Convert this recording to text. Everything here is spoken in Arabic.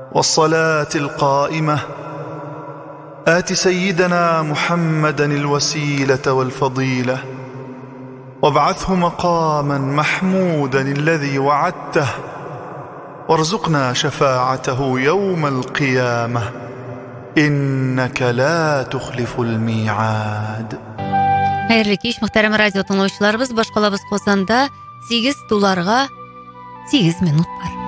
والصلاة القائمة آت سيدنا محمدا الوسيلة والفضيلة وابعثه مقاما محمودا الذي وعدته وارزقنا شفاعته يوم القيامة إنك لا تخلف الميعاد. Hayırlı kеш, muhterem radyo tыңлаучыларыбыз, башкалабыз косанда 8 долларга 8 минут бар.